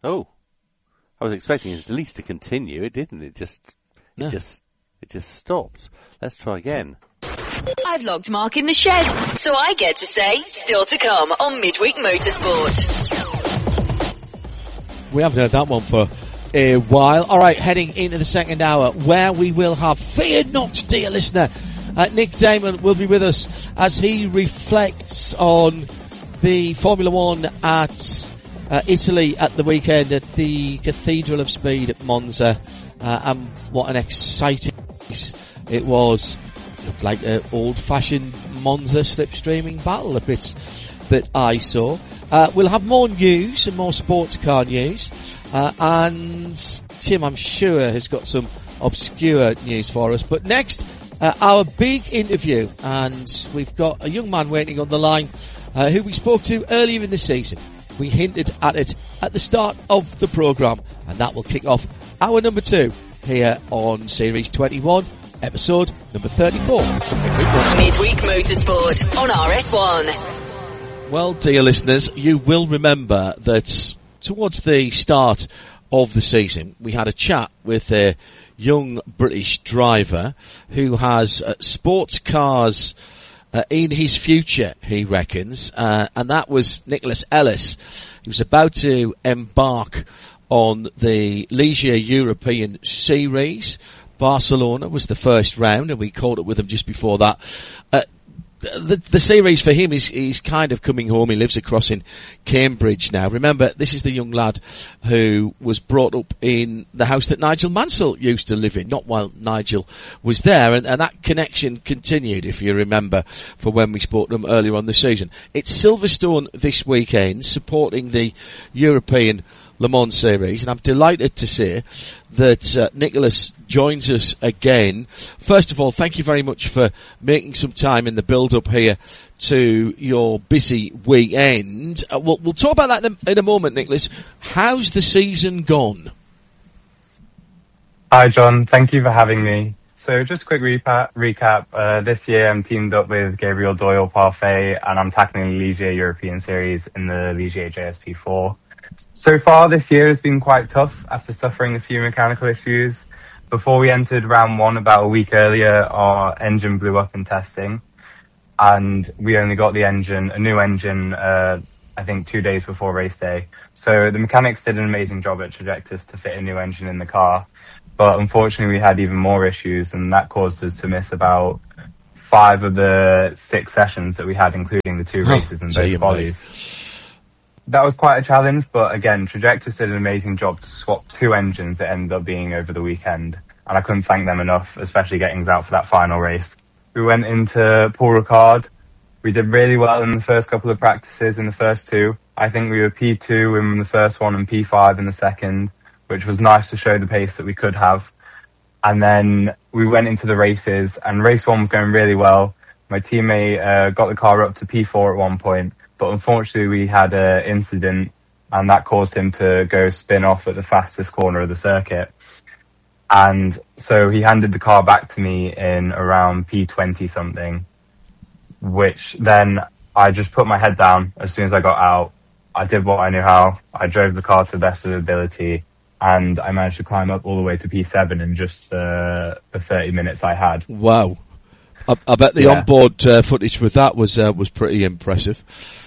Oh, I was expecting it at least to continue. It didn't. It just stopped. Let's try again. I've logged Mark in the shed, so I get to say, still to come on Midweek Motorsport. We haven't heard that one for a while. All right, heading into the second hour, where we will have, fear not, dear listener, Nick Damon will be with us as he reflects on the Formula One at Italy at the weekend at the Cathedral of Speed at Monza, and what an exciting race it was. Looked like an old-fashioned Monza slipstreaming battle, the bits that I saw. We'll have more news and more sports car news, and Tim, I'm sure, has got some obscure news for us. But next, our big interview, and we've got a young man waiting on the line who we spoke to earlier in the season. We hinted at it at the start of the programme, and that will kick off hour number 2 here on Series 21, episode number 34. Midweek Motorsport on RS1. Well, dear listeners, you will remember that towards the start of the season, we had a chat with a young British driver who has sports cars in his future, he reckons, and that was Nicholas Ellis. He was about to embark on the Ligier European Series. Barcelona was the first round, and we caught up with him just before that. The series for him is kind of coming home. He lives across in Cambridge now. Remember, this is the young lad who was brought up in the house that Nigel Mansell used to live in, not while Nigel was there, and that connection continued, if you remember, for when we spoke to him earlier on the season. It's Silverstone this weekend, supporting the European Le Mans Series, and I'm delighted to say that Nicholas joins us again. First of all, thank you very much for making some time in the build-up here to your busy weekend. We'll talk about that in a moment, Nicholas. How's the season gone? Hi, John. Thank you for having me. So just a quick recap. This year I'm teamed up with Gabriel Doyle Parfait, and I'm tackling the Ligier European Series in the Ligier JSP4. So far this year has been quite tough after suffering a few mechanical issues. Before we entered round 1 about a week earlier, our engine blew up in testing, and we only got a new engine, I think 2 days before race day. So the mechanics did an amazing job at Trajectus to fit a new engine in the car, but unfortunately we had even more issues, and that caused us to miss about 5 of the 6 sessions that we had, including the 2 races and both qualies. That was quite a challenge, but again, Trajectus did an amazing job to swap 2 engines that ended up being over the weekend, and I couldn't thank them enough, especially getting us out for that final race. We went into Paul Ricard. We did really well in the first couple of practices in the first 2. I think we were P2 in the first one and P5 in the second, which was nice to show the pace that we could have. And then we went into the races, and race 1 was going really well. My teammate got the car up to P4 at one point, but unfortunately we had an incident, and that caused him to go spin off at the fastest corner of the circuit. And so he handed the car back to me in around P20 something, which then I just put my head down as soon as I got out. I did what I knew how. I drove the car to the best of ability, and I managed to climb up all the way to P7 in just the 30 minutes I had. Wow. I bet the onboard footage with that was pretty impressive.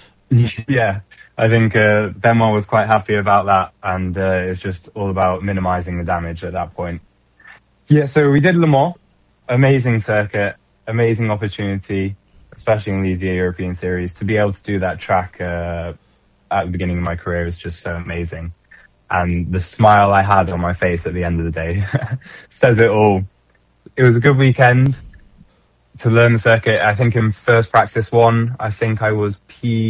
Yeah, I think Benoit was quite happy about that, and it was just all about minimising the damage at that point. Yeah, so we did Le Mans. Amazing circuit, amazing opportunity, especially in the European Series. To be able to do that track at the beginning of my career is just so amazing. And the smile I had on my face at the end of the day says it all. It was a good weekend to learn the circuit. I think in first practice 1, I think I was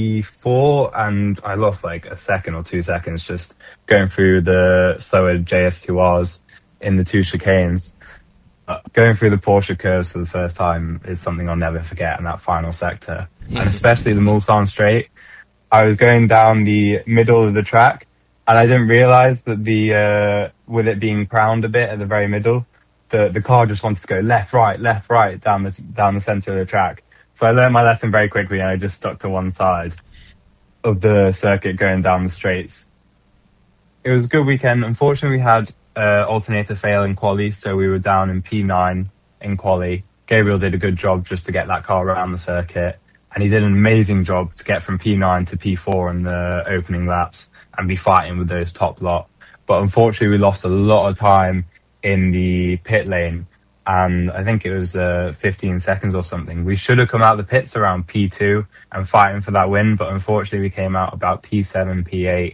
P4, and I lost like a second or 2 seconds just going through the slower JS2Rs in the 2 chicanes. Going through the Porsche curves for the first time is something I'll never forget in that final sector, and especially the Mulsanne straight. I was going down the middle of the track, and I didn't realise that with it being crowned a bit at the very middle, the car just wanted to go left, right down the centre of the track. So I learned my lesson very quickly, and I just stuck to one side of the circuit going down the straights. it was a good weekend. Unfortunately, we had alternator fail in quali, so we were down in P9 in quali. Gabriel did a good job just to get that car around the circuit, and he did an amazing job to get from P9 to P4 in the opening laps and be fighting with those top lot. But unfortunately, we lost a lot of time in the pit lane, and I think it was 15 seconds or something. We should have come out of the pits around P2 and fighting for that win, but unfortunately we came out about P7, P8.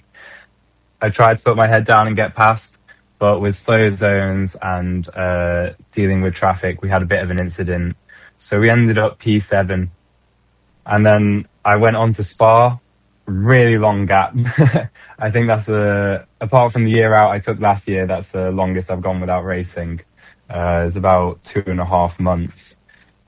I tried to put my head down and get past, but with slow zones and dealing with traffic, we had a bit of an incident. So we ended up P7. And then I went on to Spa, really long gap. I think that's apart from the year out I took last year, that's the longest I've gone without racing. It's about 2.5 months.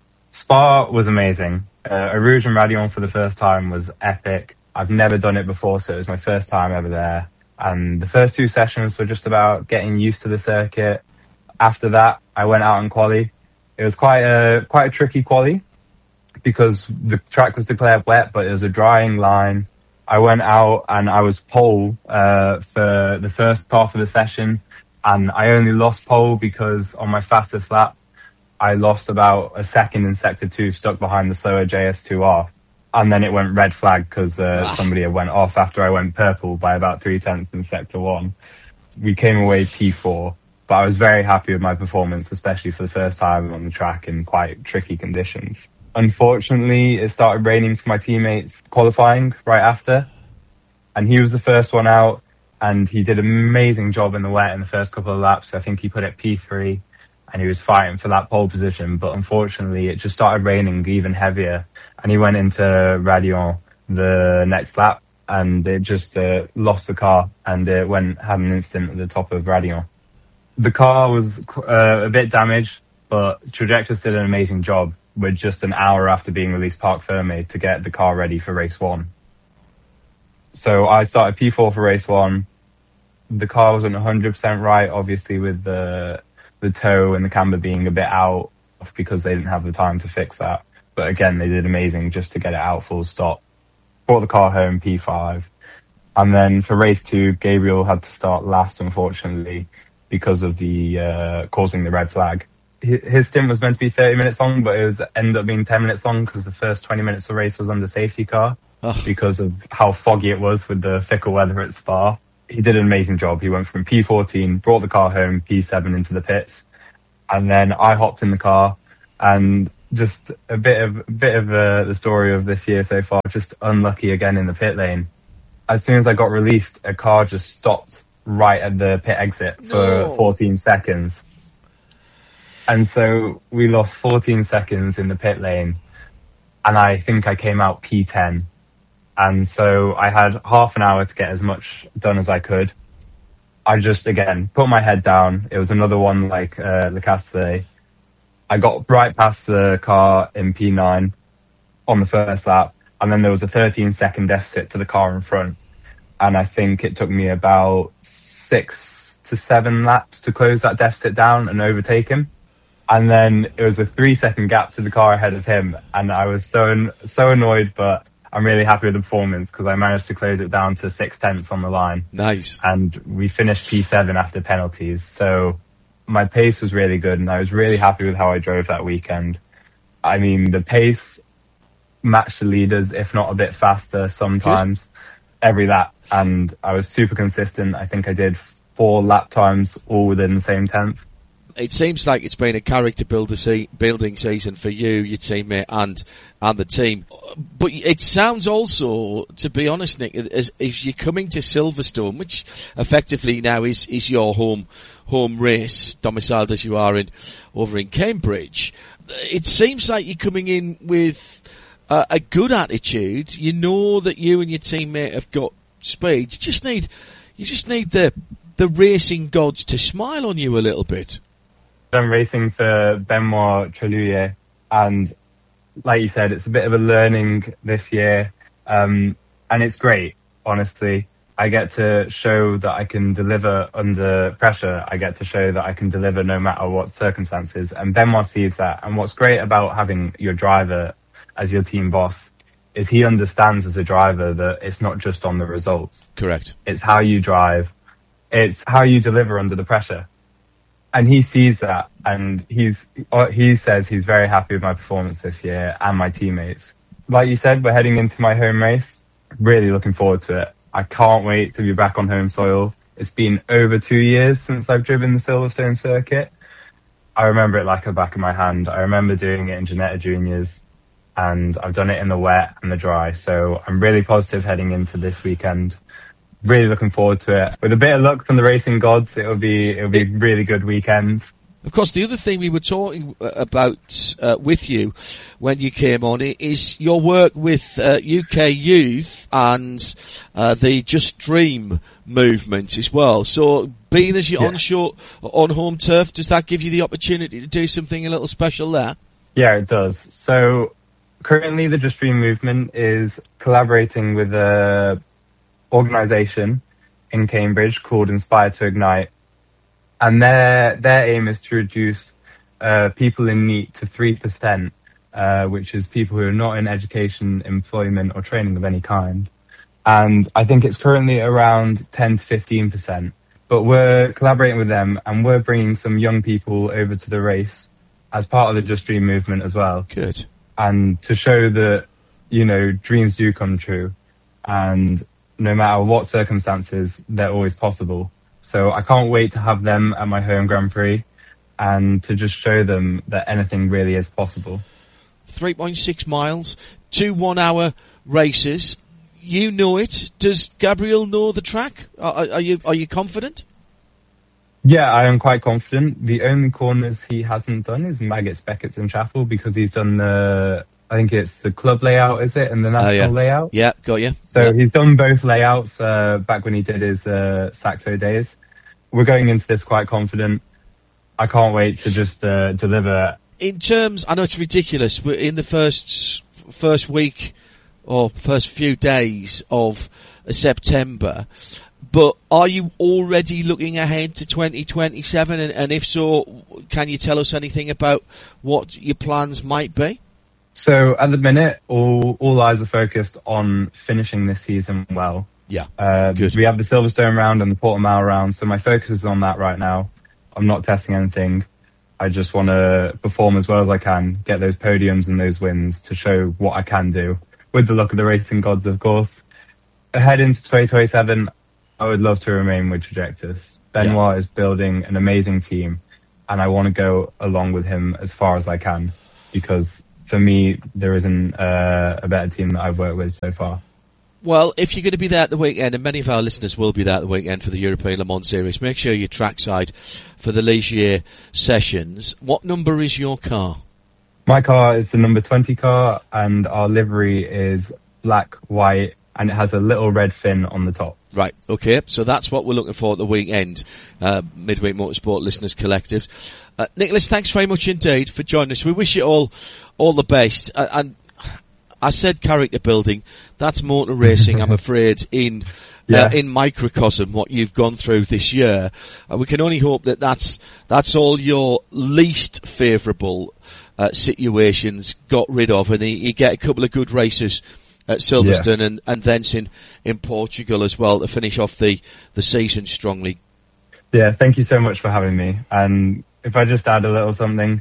Spa was amazing. Arouge and Raidillon for the first time was epic. I've never done it before, so it was my first time ever there. And the first 2 sessions were just about getting used to the circuit. After that, I went out in quali. It was quite a tricky quali because the track was declared wet, but it was a drying line. I went out and I was pole for the first half of the session, and I only lost pole because on my fastest lap, I lost about a second in sector 2, stuck behind the slower JS2R. And then it went red flag because somebody had went off after I went purple by about 0.3 in sector 1. We came away P4, but I was very happy with my performance, especially for the first time on the track in quite tricky conditions. Unfortunately, it started raining for my teammates qualifying right after, and he was the first one out, and he did an amazing job in the wet in the first couple of laps. I think he put it P3, and he was fighting for that pole position, but unfortunately it just started raining even heavier, and he went into Raidillon the next lap, and it just lost the car, and it had an incident at the top of Raidillon. The car was a bit damaged, but Trajectus did an amazing job with just an hour after being released Parc Fermé to get the car ready for race 1. So I started P4 for race 1. The car wasn't 100% right, obviously, with the toe and the camber being a bit out because they didn't have the time to fix that. But again, they did amazing just to get it out full stop. Brought the car home P5. And then for race 2, Gabriel had to start last, unfortunately, because of the causing the red flag. His stint was meant to be 30 minutes long, but it ended up being 10 minutes long because the first 20 minutes of the race was under safety car because of how foggy it was with the fickle weather at Spa. He did an amazing job. He went from P14, brought the car home, P7 into the pits, and then I hopped in the car. And just a bit of the story of this year so far, just unlucky again in the pit lane. As soon as I got released, a car just stopped right at the pit exit for 14 seconds. And so we lost 14 seconds in the pit lane, and I think I came out P10. And so I had half an hour to get as much done as I could. I just, again, put my head down. It was another one like Le Castellet. I got right past the car in P9 on the first lap, and then there was a 13-second deficit to the car in front. And I think it took me about 6 to 7 laps to close that deficit down and overtake him. And then it was a 3-second gap to the car ahead of him. And I was so annoyed, but I'm really happy with the performance because I managed to close it down to 0.6 on the line. Nice. And we finished P7 after penalties. So my pace was really good, and I was really happy with how I drove that weekend. I mean, the pace matched the leaders, if not a bit faster sometimes, every lap. And I was super consistent. I think I did 4 lap times all within the same 10th. It seems like it's been a character building season for you, your teammate, and the team. But it sounds also, to be honest, Nick, as you're coming to Silverstone, which effectively now is your home race, domiciled as you are over in Cambridge. It seems like you're coming in with a good attitude. You know that you and your teammate have got speed. You just need the racing gods to smile on you a little bit. I'm racing for Benoit Trellier, and like you said, it's a bit of a learning this year, and it's great, honestly. I get to show that I can deliver under pressure. I get to show that I can deliver no matter what circumstances, and Benoit sees that. And what's great about having your driver as your team boss is he understands as a driver that it's not just on the results. Correct. It's how you drive. It's how you deliver under the pressure. And he sees that, and he says he's very happy with my performance this year and my teammates. Like you said, we're heading into my home race. Really looking forward to it. I can't wait to be back on home soil. It's been over 2 years since I've driven the Silverstone circuit. I remember it like the back of my hand. I remember doing it in Ginetta Juniors, and I've done it in the wet and the dry. So I'm really positive heading into this weekend. Really looking forward to it. With a bit of luck from the racing gods, it'll be a really good weekend. Of course, the other thing we were talking about with you when you came on is your work with UK Youth and the Just Dream movement as well. So, being as you're on home turf, does that give you the opportunity to do something a little special there? Yeah, it does. So, currently the Just Dream movement is collaborating with a organisation in Cambridge called Inspire to Ignite. And their aim is to reduce people in NEET to 3%, which is people who are not in education, employment or training of any kind. And I think it's currently around 10 to 15%. But we're collaborating with them, and we're bringing some young people over to the race as part of the Just Dream movement as well. Good. And to show that, dreams do come true. And no matter what circumstances, they're always possible. So I can't wait to have them at my home Grand Prix and to just show them that anything really is possible. 3.6 miles, 2 1-hour races. You know it. Does Gabriel know the track? Are you confident? Yeah, I am quite confident. The only corners he hasn't done is Maggots, Beckett's and Chaffel, because he's done I think it's the club layout, is it? And the national layout? Yeah, got you. So he's done both layouts back when he did his Saxo days. We're going into this quite confident. I can't wait to just deliver. In terms, I know it's ridiculous, we're in the first week or first few days of September, but are you already looking ahead to 2027? And if so, can you tell us anything about what your plans might be? So at the minute, all eyes are focused on finishing this season well. Yeah, good. We have the Silverstone round and the Portimao round, so my focus is on that right now. I'm not testing anything. I just want to perform as well as I can, get those podiums and those wins to show what I can do. With the luck of the racing gods, of course. Ahead into 2027, I would love to remain with Trajectus. Benoit is building an amazing team, and I want to go along with him as far as I can, because for me, there isn't a better team that I've worked with so far. Well, if you're going to be there at the weekend, and many of our listeners will be there at the weekend for the European Le Mans Series, make sure you're trackside for the Ligier sessions. What number is your car? My car is the number 20 car, and our livery is black, white, and it has a little red fin on the top. Right, okay, so that's what we're looking for at the weekend, Midweek Motorsport Listeners Collective. Nicholas, thanks very much indeed for joining us. We wish you all the best. And I said character building, that's motor racing, I'm afraid, in microcosm, what you've gone through this year. We can only hope that that's all your least favourable situations got rid of, and you get a couple of good races at Silverstone and then in Portugal as well to finish off the season strongly. Yeah, thank you so much for having me. And if I just add a little something,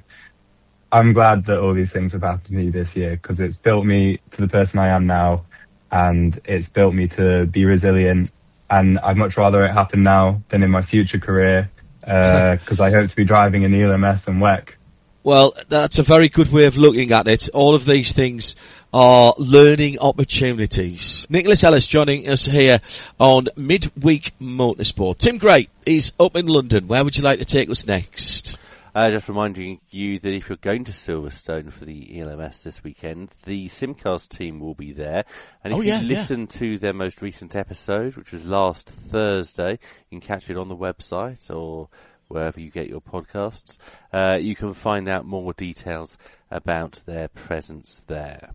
I'm glad that all these things have happened to me this year, because it's built me to the person I am now, and it's built me to be resilient. And I'd much rather it happen now than in my future career, because I hope to be driving in ELMS and WEC. Well, that's a very good way of looking at it. All of these things are learning opportunities. Nicholas Ellis joining us here on Midweek Motorsport. Tim Gray is up in London. Where would you like to take us next? Just reminding you that if you're going to Silverstone for the ELMS this weekend, the Simcast team will be there. And if you listen to their most recent episode, which was last Thursday, you can catch it on the website or wherever you get your podcasts. You can find out more details about their presence there.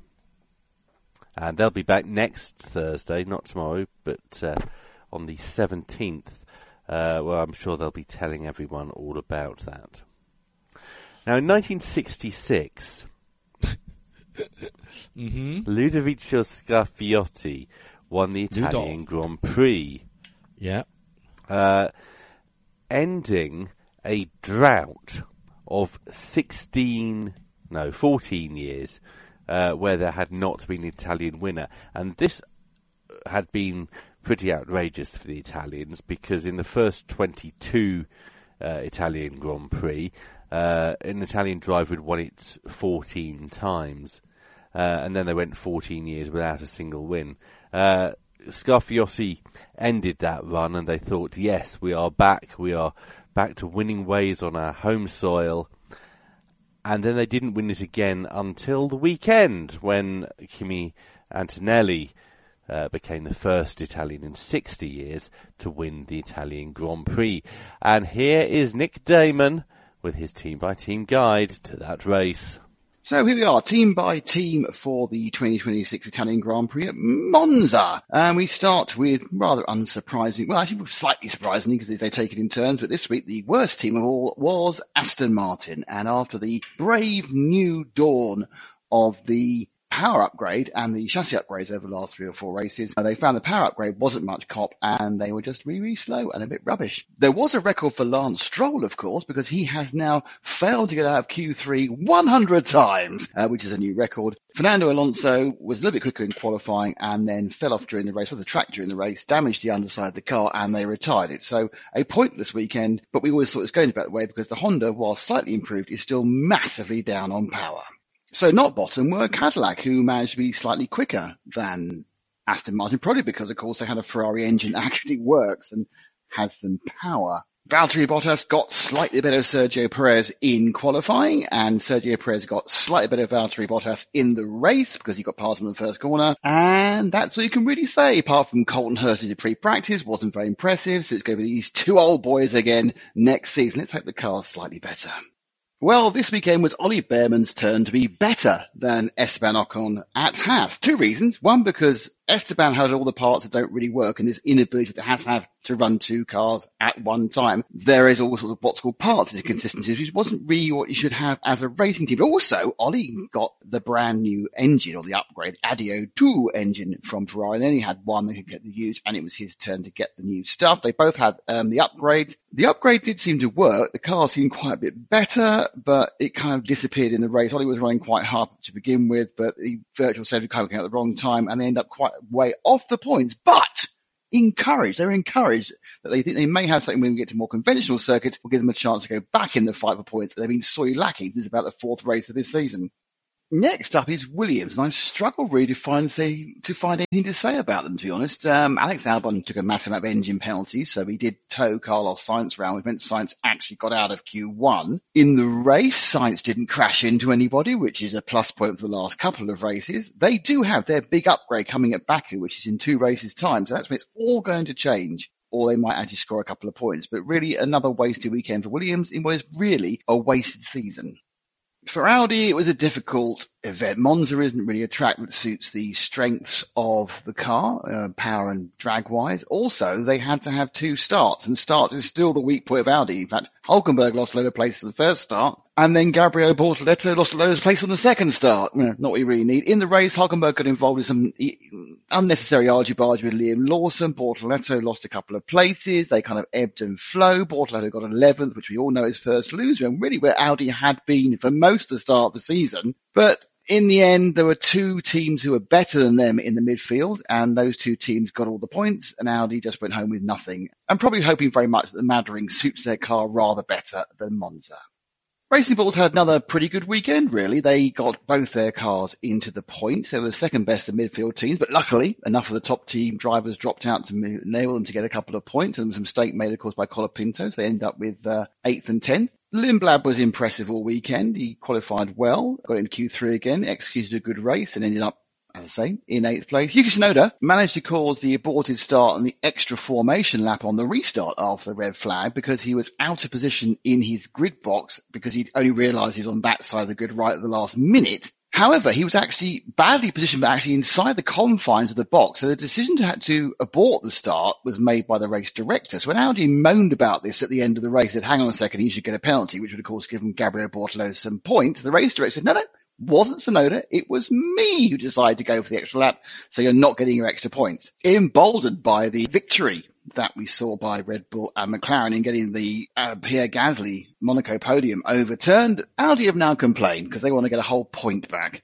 And they'll be back next Thursday, not tomorrow, but on the 17th. Well, I'm sure they'll be telling everyone all about that. Now, in 1966, Ludovico Scarfiotti won the Italian Grand Prix. Yeah. ending a drought of 14 years where there had not been an Italian winner. And this had been pretty outrageous for the Italians, because in the first 22 Italian Grand Prix, an Italian driver had won it 14 times. And then they went 14 years without a single win. Scarfiotti ended that run, and they thought, yes, we are back to winning ways on our home soil. And then they didn't win it again until the weekend, when Kimi Antonelli became the first Italian in 60 years to win the Italian Grand Prix. And here is Nick Damon with his team-by-team guide to that race. So here we are, team by team for the 2026 Italian Grand Prix at Monza. And we start with rather unsurprising, well, actually slightly surprisingly, because they take it in turns, but this week the worst team of all was Aston Martin. And after the brave new dawn of the power upgrade and the chassis upgrades over the last 3 or 4 races, they found the power upgrade wasn't much cop, and they were just really slow and a bit rubbish. There was a record for Lance Stroll, of course, because he has now failed to get out of Q3 100 times, which is a new record. Fernando Alonso was a little bit quicker in qualifying and then fell off during the race, off the track during the race, damaged the underside of the car, and they retired it. So a pointless weekend, but we always thought it was going to be that way, because the Honda, while slightly improved, is still massively down on power. So not bottom were Cadillac, who managed to be slightly quicker than Aston Martin, probably because, of course, they had a Ferrari engine that actually works and has some power. Valtteri Bottas got slightly better Sergio Perez in qualifying, and Sergio Perez got slightly better Valtteri Bottas in the race because he got past him in the first corner. And that's all you can really say, apart from Colton Herta did pre-practice, wasn't very impressive, so it's going to be these 2 old boys again next season. Let's hope the car's slightly better. Well, this weekend was Ollie Behrman's turn to be better than Esteban Ocon at Haas. 2 reasons. One, because Esteban had all the parts that don't really work, and this inability that Haas have to run 2 cars at one time. There is all sorts of what's called parts inconsistencies, which wasn't really what you should have as a racing team. But also, Ollie got the brand new engine, or the upgrade, Addio 2 engine from Ferrari. And then he had one that could get the use, and it was his turn to get the new stuff. They both had the upgrade. The upgrade did seem to work. The car seemed quite a bit better, but it kind of disappeared in the race. Ollie was running quite hard to begin with, but the virtual safety car came at the wrong time, and they end up quite way off the points. But they're encouraged that they think they may have something when we get to more conventional circuits will give them a chance to go back in the fight for points. They've been sorely lacking. This is about the 4th race of this season. Next up is Williams, and I've struggled really to find anything to say about them, to be honest. Alex Albon took a massive amount of engine penalties, so he did tow Carlos Sainz round, which meant Sainz actually got out of Q1. In the race, Sainz didn't crash into anybody, which is a plus point for the last couple of races. They do have their big upgrade coming at Baku, which is in 2 races' time, so that's when it's all going to change. Or they might actually score a couple of points. But really another wasted weekend for Williams in what is really a wasted season. For Audi, it was a difficult event. Monza isn't really a track that suits the strengths of the car, power and drag-wise. Also, they had to have 2 starts, and starts is still the weak point of Audi. In fact, Hulkenberg lost a load of place on the first start, and then Gabriel Bortoleto lost a load of place on the second start. Not what you really need. In the race, Hulkenberg got involved in some unnecessary argy-bargy with Liam Lawson. Bortoleto lost a couple of places. They kind of ebbed and flowed. Bortoleto got 11th, which we all know is first loser, and really where Audi had been for most of the start of the season. But in the end, there were 2 teams who were better than them in the midfield, and those 2 teams got all the points, and Audi just went home with nothing. I'm probably hoping very much that the Maddering suits their car rather better than Monza. Racing Bulls had another pretty good weekend, really. They got both their cars into the points. They were the second best of midfield teams, but luckily, enough of the top team drivers dropped out to enable them to get a couple of points, and there was a mistake made, of course, by Colapinto, so they ended up with 8th and 10th. Lindblad was impressive all weekend. He qualified well, got into Q3 again, executed a good race, and ended up, as I say, in 8th place. Yuki Tsunoda managed to cause the aborted start and the extra formation lap on the restart after the red flag because he was out of position in his grid box because he'd only realised he was on that side of the grid right at the last minute. However, he was actually badly positioned, but actually inside the confines of the box. So the decision to abort the start was made by the race director. So when Audi moaned about this at the end of the race, said, hang on a second, he should get a penalty, which would of course give Gabriel Bortoleto some points. The race director said, no, wasn't Tsunoda. It was me who decided to go for the extra lap. So you're not getting your extra points. Emboldened by the victory that we saw by Red Bull and McLaren in getting the Pierre Gasly Monaco podium overturned, Audi have now complained because they want to get a whole point back.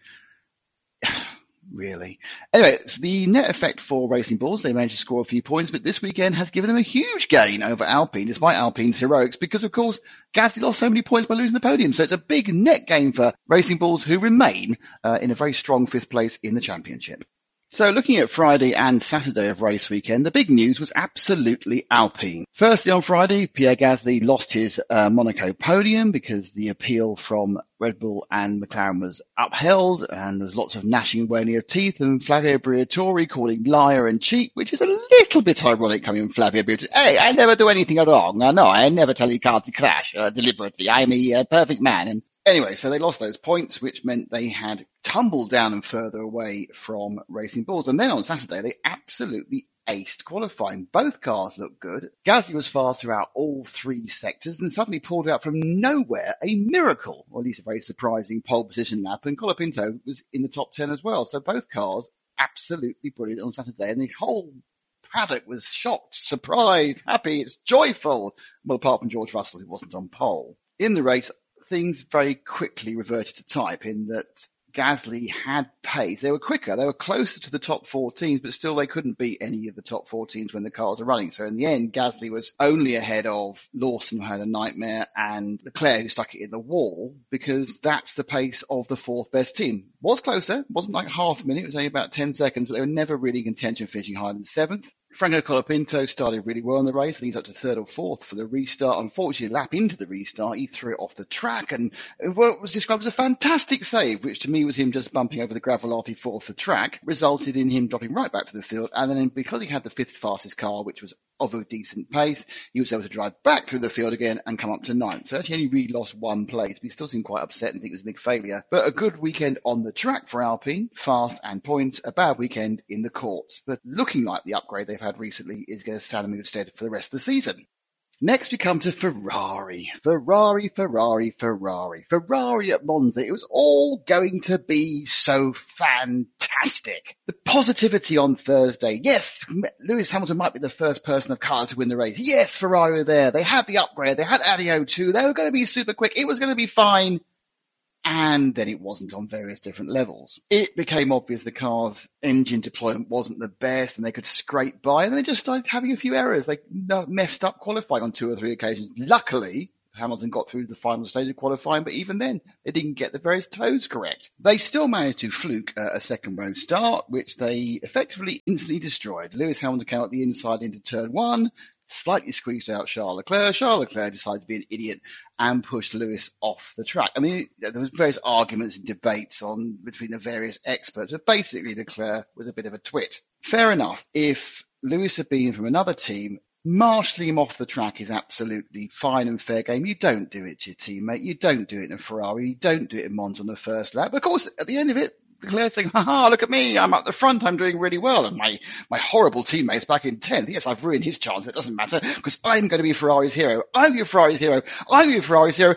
Really. Anyway, the net effect for Racing Bulls, they managed to score a few points, but this weekend has given them a huge gain over Alpine, despite Alpine's heroics, because of course Gasly lost so many points by losing the podium. So it's a big net gain for Racing Bulls, who remain in a very strong 5th place in the championship. So looking at Friday and Saturday of race weekend, the big news was absolutely Alpine. Firstly, on Friday, Pierre Gasly lost his Monaco podium because the appeal from Red Bull and McLaren was upheld, and there's lots of gnashing and wailing of teeth, and Flavio Briatore calling liar and cheat, which is a little bit ironic coming from Flavio Briatore. Hey, I never do anything wrong. No, I never tell you cars to crash deliberately. I'm a perfect man. And anyway, so they lost those points, which meant they had tumbled down and further away from Racing Bulls. And then on Saturday, they absolutely aced qualifying. Both cars looked good. Gasly was fast throughout all 3 sectors and suddenly pulled out from nowhere a miracle, or at least a very surprising pole position lap. And Colapinto was in the top 10 as well. So both cars absolutely brilliant on Saturday. And the whole paddock was shocked, surprised, happy. It's joyful. Well, apart from George Russell, who wasn't on pole. In the race, things very quickly reverted to type in that Gasly had pace. They were quicker. They were closer to the top 14s, but still they couldn't beat any of the top 14s when the cars are running. So in the end, Gasly was only ahead of Lawson, who had a nightmare, and Leclerc, who stuck it in the wall, because that's the pace of the 4th best team. Was closer. Wasn't like half a minute. It was only about 10 seconds, but they were never really in contention, finishing higher than 7th. Franco Colapinto started really well in the race, and he's up to 3rd or 4th for the restart. Unfortunately, a lap into the restart, he threw it off the track, and what was described as a fantastic save, which to me was him just bumping over the gravel after he fell off the track, resulted in him dropping right back to the field. And then because he had the 5th fastest car, which was of a decent pace, he was able to drive back through the field again and come up to 9th. So actually only really lost 1 place, but he still seemed quite upset and think it was a big failure. But a good weekend on the track for Alpine, fast and points, a bad weekend in the courts. But looking like the upgrade they've had recently is going to stand in good stead for the rest of the season. Next we come to Ferrari. Ferrari at Monza. It was all going to be so fantastic. The positivity on Thursday. Yes, Lewis Hamilton might be the first person of car to win the race. Yes, Ferrari were there. They had the upgrade. They had ADO 2. They were going to be super quick. It was going to be fine. And then it wasn't on various different levels. It became obvious the car's engine deployment wasn't the best and they could scrape by, and they just started having a few errors. They messed up qualifying on 2 or 3 occasions. Luckily, Hamilton got through the final stage of qualifying, but even then, they didn't get the various toes correct. They still managed to fluke a second row start, which they effectively instantly destroyed. Lewis Hamilton came out the inside into turn 1, slightly squeezed out Charles Leclerc. Charles Leclerc decided to be an idiot and pushed Lewis off the track. I mean, there was various arguments and debates between the various experts, but basically Leclerc was a bit of a twit. Fair enough. If Lewis had been from another team, marshalling him off the track is absolutely fine and fair game. You don't do it to your teammate. You don't do it in a Ferrari. You don't do it in Monza on the first lap. But of course, at the end of it, Leclerc saying, haha, look at me, I'm up the front, I'm doing really well, and my horrible teammate's back in 10th. Yes, I've ruined his chance, it doesn't matter, because I'm going to be Ferrari's hero. I'm your Ferrari's hero. I'm your Ferrari's hero.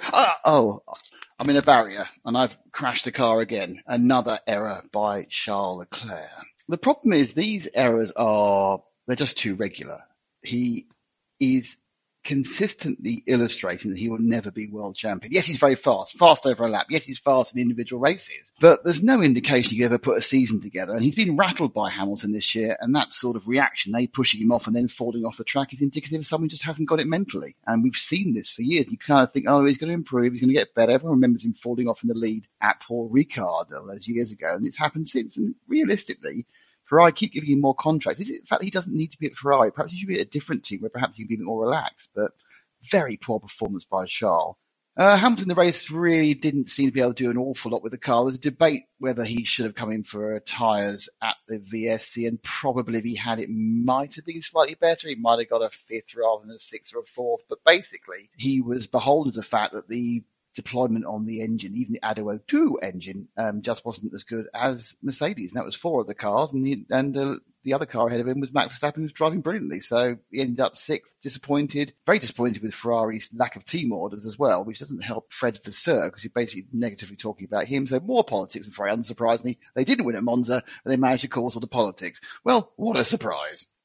I'm in a barrier, and I've crashed the car again. Another error by Charles Leclerc. The problem is these errors they're just too regular. He is consistently illustrating that he will never be world champion. Yes, he's very fast over a lap. Yes, he's fast in individual races, but there's no indication he ever put a season together. And he's been rattled by Hamilton this year, and that sort of reaction, they pushing him off and then falling off the track, is indicative of someone who just hasn't got it mentally. And we've seen this for years. You kind of think, oh, he's going to improve, he's going to get better. Everyone remembers him falling off in the lead at Paul Ricard all those years ago, and it's happened since. And realistically, Ferrari keep giving him more contracts. In fact, he doesn't need to be at Ferrari. Perhaps he should be at a different team where perhaps he can be a bit more relaxed. But very poor performance by Charles. Hamilton in the race really didn't seem to be able to do an awful lot with the car. There's a debate whether he should have come in for tyres at the VSC, and probably if he had, it might have been slightly better. He might have got a 5th rather than a 6th or a 4th. But basically, he was beholden to the fact that the deployment on the engine, even the ADO 2 engine, just wasn't as good as Mercedes. And that was 4 of the cars, and the other car ahead of him was Max Verstappen, who was driving brilliantly. So he ended up 6th, very disappointed with Ferrari's lack of team orders as well, which doesn't help Fred Vasseur, because you're basically negatively talking about him. So more politics with Ferrari, unsurprisingly. They didn't win at Monza, and they managed to cause all the politics. Well, what a surprise.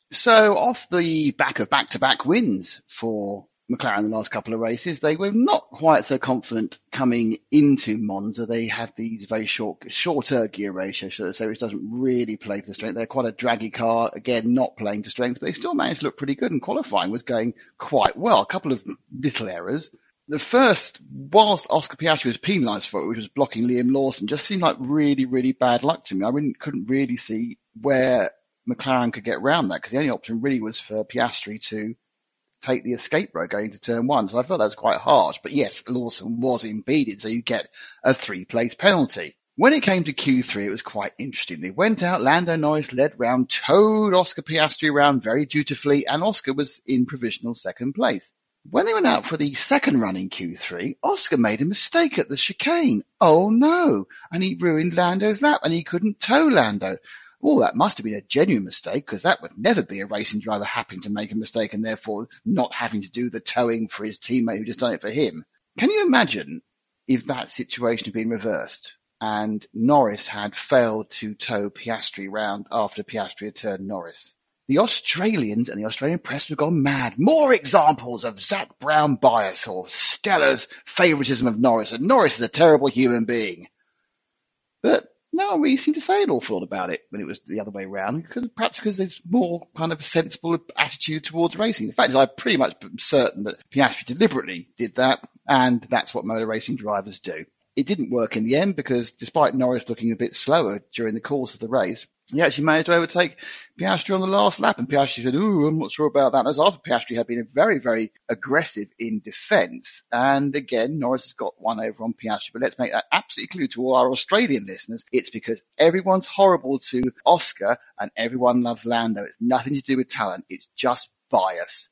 So off the back of back-to-back wins for McLaren in the last couple of races, they were not quite so confident coming into Monza. They had these very shorter gear ratio, should I say, which doesn't really play to the strength. They're quite a draggy car, again, not playing to strength, but they still managed to look pretty good, and qualifying was going quite well. A couple of little errors. The first, whilst Oscar Piastri was penalised for it, which was blocking Liam Lawson, just seemed like really, really bad luck to me. I couldn't really see where McLaren could get around that, because the only option really was for Piastri to take the escape road going to turn one. So I felt that was quite harsh. But yes, Lawson was impeded, so you get a 3-place penalty. When it came to Q3, it was quite interesting. They went out, Lando Norris led round, towed Oscar Piastri around very dutifully, and Oscar was in provisional second place. When they went out for the second run in Q3, Oscar made a mistake at the chicane. Oh no! And he ruined Lando's lap, and he couldn't tow Lando. Well, that must have been a genuine mistake, because that would never be a racing driver happening to make a mistake and therefore not having to do the towing for his teammate who just done it for him. Can you imagine if that situation had been reversed and Norris had failed to tow Piastri round after Piastri had turned Norris? The Australians and the Australian press would have gone mad. More examples of Zak Brown bias or Stella's favouritism of Norris, and Norris is a terrible human being. But no one really seemed to say an awful lot about it when it was the other way around, perhaps because there's more kind of a sensible attitude towards racing. The fact is, I'm pretty much certain that Piastri deliberately did that, and that's what motor racing drivers do. It didn't work in the end, because despite Norris looking a bit slower during the course of the race, he actually managed to overtake Piastri on the last lap, and Piastri said, I'm not sure about that. That's after Piastri had been very, very aggressive in defence. And again, Norris has got one over on Piastri, but let's make that absolutely clear to all our Australian listeners. It's because everyone's horrible to Oscar and everyone loves Lando. It's nothing to do with talent. It's just bias.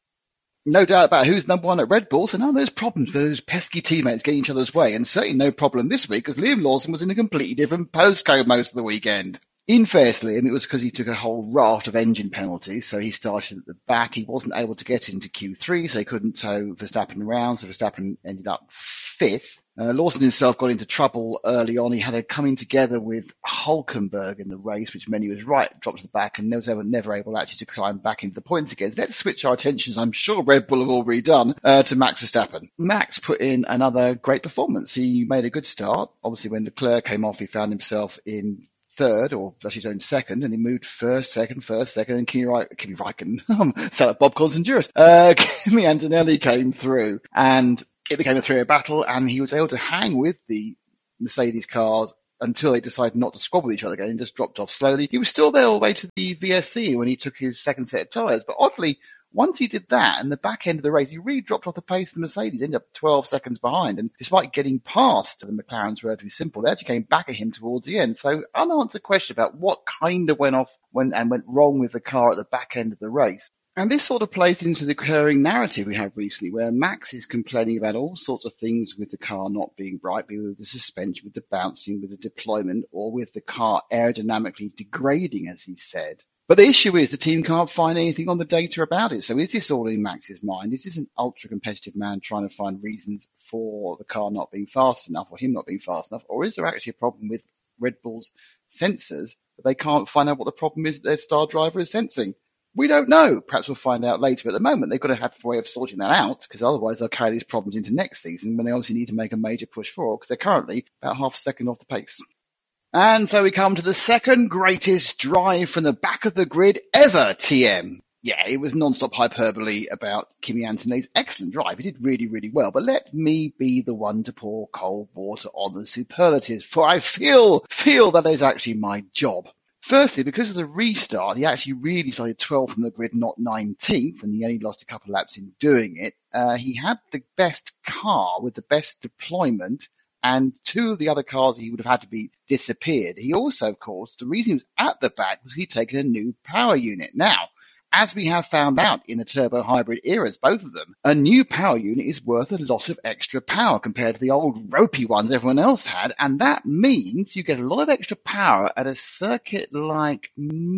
No doubt about who's number one at Red Bull, so none of those problems with those pesky teammates getting each other's way, and certainly no problem this week, because Liam Lawson was in a completely different postcode most of the weekend. In fairness to Liam, it was because he took a whole raft of engine penalties, so he started at the back. He wasn't able to get into Q3, so he couldn't tow Verstappen around, so Verstappen ended up fifth. Lawson himself got into trouble early on. He had a coming together with Hulkenberg in the race, which meant he was dropped to the back and was never able actually to climb back into the points again. So let's switch our attentions, I'm sure Red Bull have already done, to Max Verstappen. Max put in another great performance. He made a good start. Obviously, when Leclerc came off, he found himself in third, or actually his own second, and he moved first, second, and Kimi Räikkönen, sound like Bob Constanduris. Kimi Antonelli came through, and it became a 3-way battle, and he was able to hang with the Mercedes cars until they decided not to squabble with each other again and just dropped off slowly. He was still there all the way to the VSC when he took his second set of tyres, but oddly, once he did that, and the back end of the race, he really dropped off the pace of the Mercedes, ended up 12 seconds behind. And despite getting past the McLaren's relatively simple, they actually came back at him towards the end. So unanswered question about what kind of went wrong with the car at the back end of the race. And this sort of plays into the recurring narrative we have recently, where Max is complaining about all sorts of things with the car not being right, be it with the suspension, with the bouncing, with the deployment, or with the car aerodynamically degrading, as he said. But the issue is the team can't find anything on the data about it. So is this all in Max's mind? Is this an ultra-competitive man trying to find reasons for the car not being fast enough or him not being fast enough? Or is there actually a problem with Red Bull's sensors that they can't find out what the problem is that their star driver is sensing? We don't know. Perhaps we'll find out later. But at the moment, they've got to have a way of sorting that out, because otherwise they'll carry these problems into next season when they obviously need to make a major push forward, because they're currently about half a second off the pace. And so we come to the second greatest drive from the back of the grid ever, TM. Yeah, it was non-stop hyperbole about Kimi Antonelli's excellent drive. He did really, really well. But let me be the one to pour cold water on the superlatives, for I feel that is actually my job. Firstly, because of the restart, he actually really started 12th from the grid, not 19th, and he only lost a couple of laps in doing it. He had the best car with the best deployment, and two of the other cars he would have had to be disappeared. He also, of course, the reason he was at the back was he'd taken a new power unit. Now, as we have found out in the turbo hybrid eras, both of them, a new power unit is worth a lot of extra power compared to the old ropey ones everyone else had, and that means you get a lot of extra power at a circuit like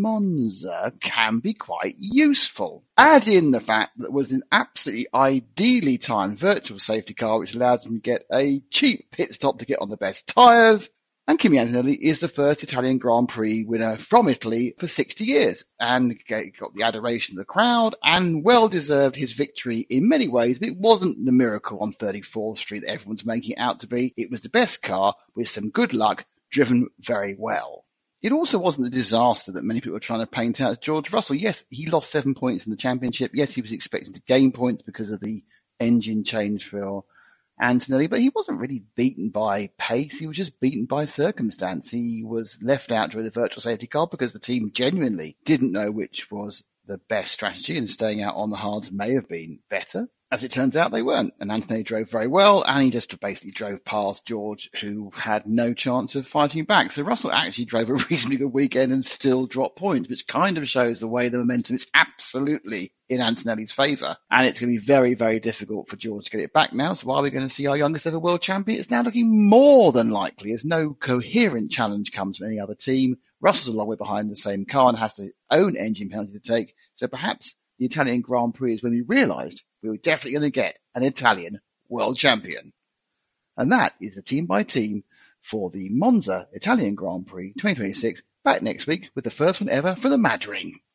Monza can be quite useful. Add in the fact that it was an absolutely ideally timed virtual safety car which allowed them to get a cheap pit stop to get on the best tyres. And Kimi Antonelli is the first Italian Grand Prix winner from Italy for 60 years and got the adoration of the crowd and well deserved his victory in many ways, but it wasn't the miracle on 34th Street that everyone's making it out to be. It was the best car with some good luck, driven very well. It also wasn't the disaster that many people were trying to paint out as George Russell. Yes, he lost 7 points in the championship. Yes, he was expecting to gain points because of the engine change for Antonelli, but he wasn't really beaten by pace. He was just beaten by circumstance. He was left out during the virtual safety car because the team genuinely didn't know which was the best strategy, and staying out on the hards may have been better. As it turns out, they weren't. And Antonelli drove very well, and he just basically drove past George, who had no chance of fighting back. So Russell actually drove a reasonably good weekend and still dropped points, which kind of shows the way the momentum is absolutely in Antonelli's favour. And it's going to be very, very difficult for George to get it back now. So are we going to see our youngest ever world champion? It's now looking more than likely, as no coherent challenge comes from any other team. Russell's a long way behind the same car and has his own engine penalty to take. So perhaps the Italian Grand Prix is when we realised we were definitely going to get an Italian world champion. And that is the team by team for the Monza Italian Grand Prix 2026, back next week with the first one ever for the Mad Ring.